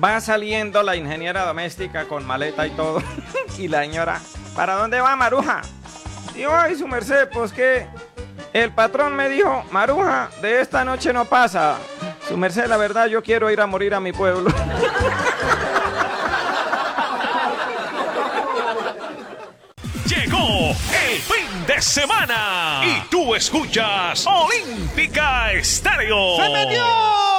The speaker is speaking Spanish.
Va saliendo la ingeniera doméstica con maleta y todo. Y la señora, ¿para dónde va, Maruja? Digo, ay, su merced, pues que el patrón me dijo, Maruja, de esta noche no pasa. Su merced, la verdad, yo quiero ir a morir a mi pueblo. Llegó el fin de semana y tú escuchas Olímpica Estéreo. ¡Se metió!